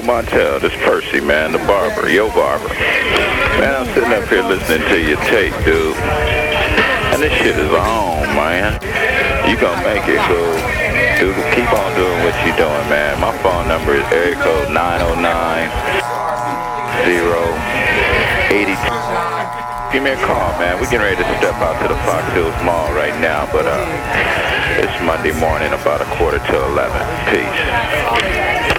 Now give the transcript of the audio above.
Montel, this Percy, man, the barber, yo barber. Man, I'm sitting up here listening to your tape, dude. And this shit is on, man. You gonna make it, cool. Dude, keep on doing what you doing, man. My phone number is area code 909-082. Give me a call, man. We're getting ready to step out to the Fox Hills Mall right now, but it's Monday morning, about 11:15. Peace.